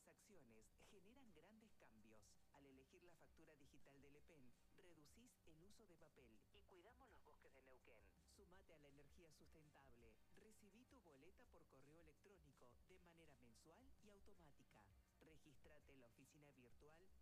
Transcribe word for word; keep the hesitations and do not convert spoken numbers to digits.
acciones generan grandes cambios. Al elegir la factura digital de Lepén, reducís el uso de papel y cuidamos los bosques de Neuquén. Sumate a la energía sustentable. Recibí tu boleta por correo electrónico de manera mensual y automática. Regístrate en la oficina virtual